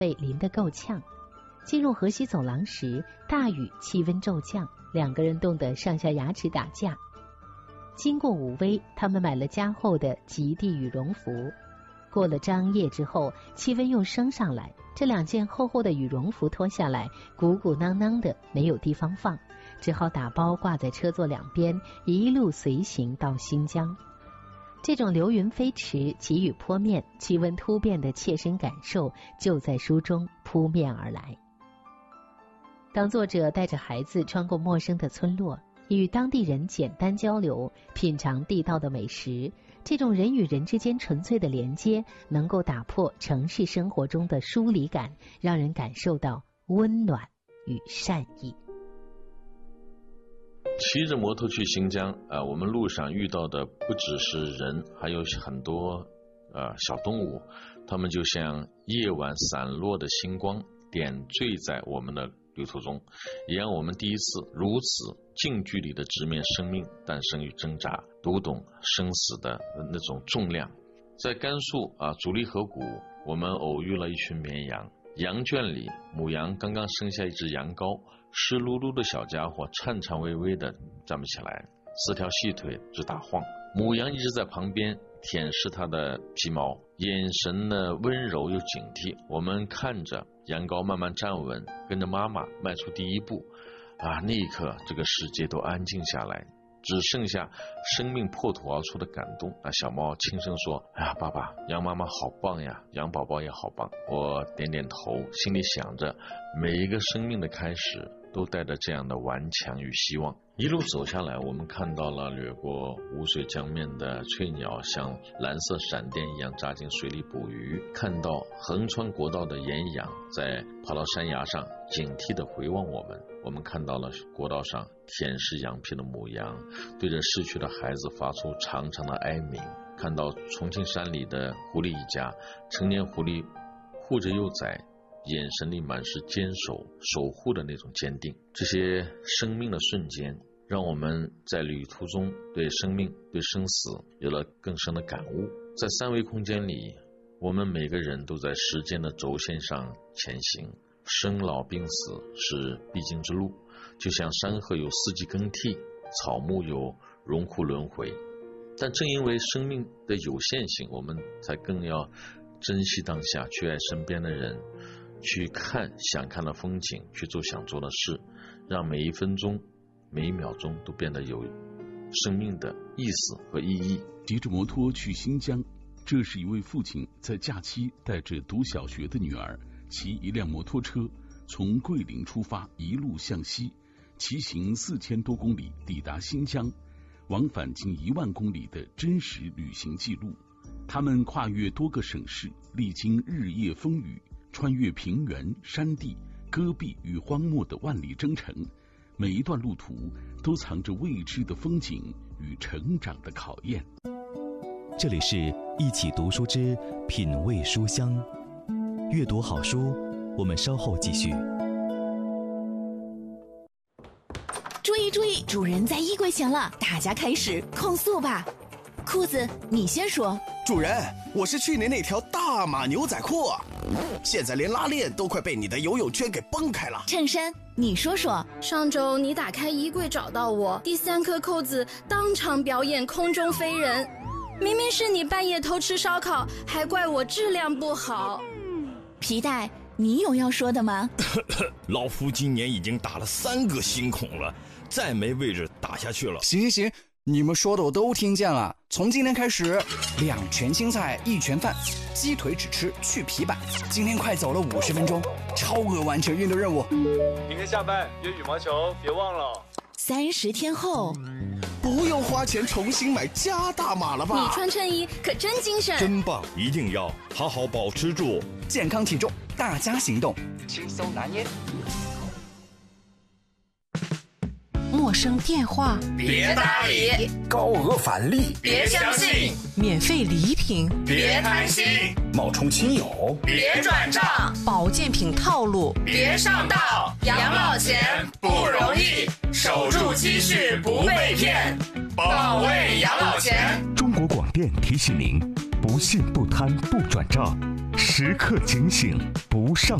被淋得够呛。进入河西走廊时，大雨，气温骤降，两个人冻得上下牙齿打架。经过武威，他们买了加厚的极地羽绒服。过了张掖之后，气温又升上来，这两件厚厚的羽绒服脱下来，鼓鼓囊囊的，没有地方放，只好打包挂在车座两边，一路随行到新疆。这种流云飞驰、急雨泼面、气温突变的切身感受，就在书中扑面而来。当作者带着孩子穿过陌生的村落，与当地人简单交流，品尝地道的美食，这种人与人之间纯粹的连接，能够打破城市生活中的疏离感，让人感受到温暖与善意。 骑着摩托去新疆我们路上遇到的不只是人，还有很多小动物，它们就像夜晚散落的星光，点缀在我们的旅途中，也让我们第一次如此近距离的直面生命诞生与挣扎，读懂生死的那种重量。在甘肃竹里河谷，我们偶遇了一群绵羊，羊圈里母羊刚刚生下一只羊羔，湿漉漉的小家伙颤颤巍巍的站不起来，四条细腿直打晃，母羊一直在旁边舔舐它的皮毛，眼神的温柔又警惕。我们看着羊羔慢慢站稳，跟着妈妈迈出第一步那一刻这个世界都安静下来，只剩下生命破土而出的感动。小猫轻声说，爸爸，羊妈妈好棒呀，羊宝宝也好棒。我点点头，心里想着每一个生命的开始都带着这样的顽强与希望。一路走下来，我们看到了掠过无水江面的翠鸟像蓝色闪电一样扎进水里捕鱼，看到横穿国道的岩羊在跑到山崖上警惕地回望我们。我们看到了国道上舔舐羊皮的母羊对着逝去的孩子发出长长的哀鸣，看到重庆山里的狐狸一家，成年狐狸护着幼崽，眼神里满是坚守守护的那种坚定。这些生命的瞬间让我们在旅途中对生命对生死有了更深的感悟。在三维空间里，我们每个人都在时间的轴线上前行，生老病死是必经之路，就像山河有四季更替，草木有荣枯轮回。但正因为生命的有限性，我们才更要珍惜当下，去爱身边的人，去看想看的风景，去做想做的事，让每一分钟每一秒钟都变得有生命的意思和意义。 骑着摩托去新疆，这是一位父亲在假期带着读小学的女儿，骑一辆摩托车从桂林出发，一路向西，骑行4000多公里抵达新疆，往返近1万公里的真实旅行记录。他们跨越多个省市，历经日夜风雨，穿越平原、山地、戈壁与荒漠的万里征程，每一段路途都藏着未知的风景与成长的考验。 这里是一起读书之品味书香，阅读好书，我们稍后继续。 注意注意，主人在衣柜前了，大家开始控诉吧。裤子，你先说。 主人，我是去年那条大码牛仔裤，现在连拉链都快被你的游泳圈给崩开了。 衬衫，你说说。 上周你打开衣柜找到我，第3颗扣子当场表演空中飞人，明明是你半夜偷吃烧烤，还怪我质量不好。 皮带，你有要说的吗？ 老夫今年已经打了3个新孔了，再没位置打下去了。 行，你们说的我都听见了。从今天开始，2全青菜1全饭，鸡腿只吃去皮板。今天快走了50分钟，超额完成运动任务。 明天下班约羽毛球，别忘了。 30天后， 不用花钱重新买加大码了吧？ 你穿衬衣可真精神， 真棒！一定要好好保持住健康体重，大家行动，轻松拿捏。 陌生电话别搭理， 高额返利别相信， 免费礼品别贪心， 冒充亲友别转账， 保健品套路别上当。养老钱不容易，守住积蓄不被骗，保卫养老钱。 中国广电提醒您：不信不贪不转账， 时刻警醒，不上